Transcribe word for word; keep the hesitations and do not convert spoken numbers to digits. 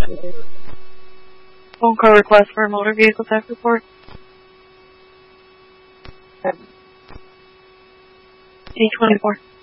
Phone call request for a motor vehicle theft report. D twenty-four.